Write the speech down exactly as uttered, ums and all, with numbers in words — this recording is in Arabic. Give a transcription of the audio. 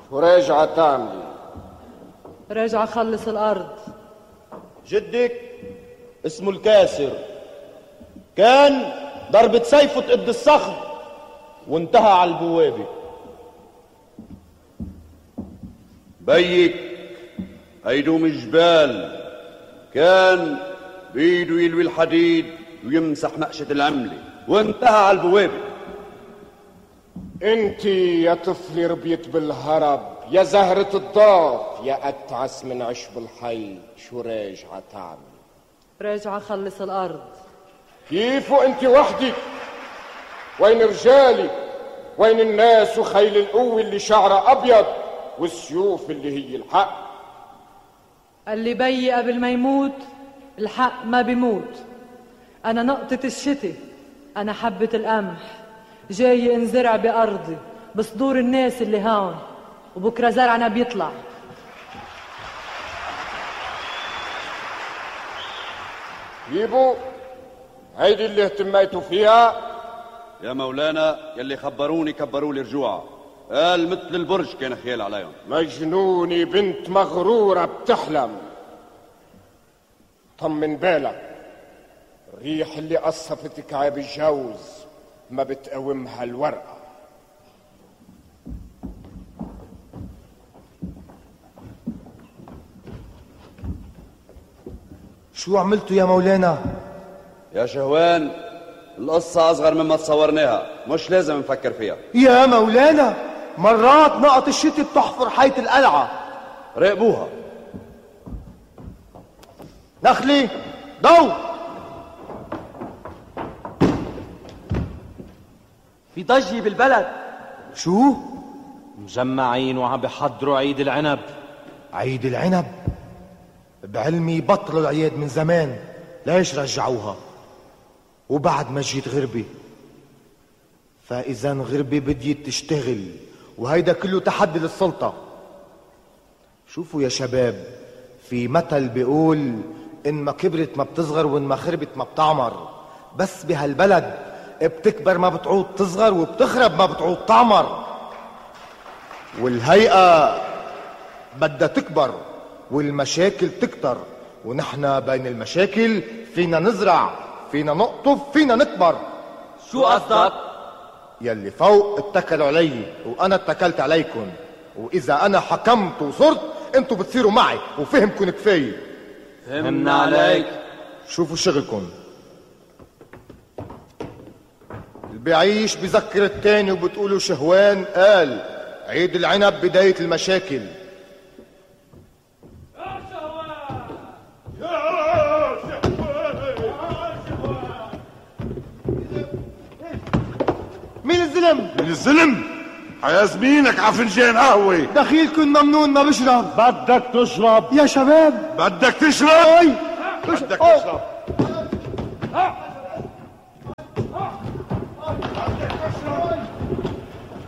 شو راجعة تعملي؟ راجعة خلص الأرض. جدك اسمه الكاسر، كان ضربة سيفه تقد الصخر وانتهى على البوابة. بيك هيدوم الجبال، كان بيده يلوي الحديد ويمسح نقشة العملة وانتهى على البوابة. انت يا طفلي ربيت بالهرب، يا زهرة الضاف، يا أتعس من عشب الحي، شو راجعة تعمل؟ راجعة خلص الأرض. كيف وانت وحدك؟ وين رجالك؟ وين الناس وخيل القوة اللي شعرها أبيض والسيوف اللي هي الحق؟ اللي بي قبل ما يموت الحق ما بيموت. أنا نقطة الشتي، أنا حبة القمح، جاي انزرع بأرضي بصدور الناس اللي هون، وبكرة زرعنا بيطلع. جيبوا هيدي اللي اهتميتوا فيها. يا مولانا يلي خبروني كبروا لي رجوعها، قال مثل البرج كان خيال عليهم. مجنونة بنت مغرورة بتحلم. طمن بالك، الريح اللي قصفت كعاب الجوز ما بتقاومها الورقة. شو عملتوا يا مولانا؟ يا شهوان القصة أصغر مما تصورناها، مش لازم نفكر فيها. يا مولانا مرات نقط الشتي بتحفر حيط القلعة. راقبوها. نخلي ضو. في ضجة بالبلد. شو؟ مجمعين وعم بحضروا عيد العنب. عيد العنب؟ بعلمي بطلوا العياد من زمان، ليش رجعوها؟ وبعد ما جيت غربة، فإذا غربة بديت تشتغل، وهيدا كله تحدي للسلطة. شوفوا يا شباب، في مثل بيقول إن ما كبرت ما بتصغر وإن ما خربت ما بتعمر، بس بهالبلد بتكبر ما بتعود تصغر وبتخرب ما بتعود تعمر. والهيئة بدها تكبر والمشاكل تكتر، ونحن بين المشاكل فينا نزرع، فينا نقطف، فينا نكبر. شو قصدك؟ يلي فوق اتكلوا علي وانا اتكلت عليكم، واذا انا حكمت وصرت انتوا بتصيروا معي وفهمكم كفايه. فهمنا عليك. شوفوا شغلكم. اللي بيعيش بذكر التاني وبتقولوا شهوان قال عيد العنب بداية المشاكل. مين الزلم؟ من الزلم؟ حيازمينك ع فنجان قهوة. دخيلكم ممنون ما بشرب. بدك تشرب يا شباب. بدك تشرب؟ اي بدك تشرب.